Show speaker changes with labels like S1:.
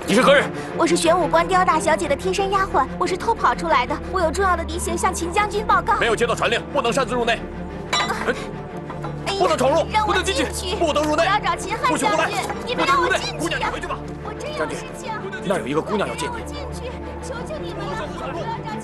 S1: 你是何人？
S2: 我是玄武关刁大小姐的贴身丫鬟，我是偷跑出来的。我有重要的地形向秦将军报告。
S1: 没有接到传令，不能擅自入内。
S2: 哎呀，
S1: 不能闯入，
S2: 让我
S1: 不能进去，不得入内。
S2: 我要找秦汉将军，你们让我进
S1: 姑娘，
S2: 去呀！
S1: 你回去吧。
S2: 我真有事情。
S1: 那儿有一个姑娘要见你。
S2: 让我进去，求求你们了，我要找。